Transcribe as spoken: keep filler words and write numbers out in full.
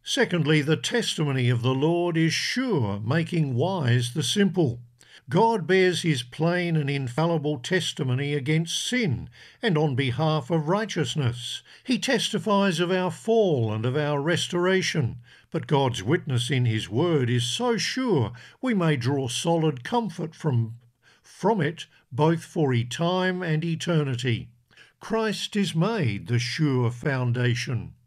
Secondly, the testimony of the Lord is sure, making wise the simple. God bears his plain and infallible testimony against sin and on behalf of righteousness. He testifies of our fall and of our restoration. But God's witness in his word is so sure we may draw solid comfort from, from it both for time and eternity. Christ is made the sure foundation.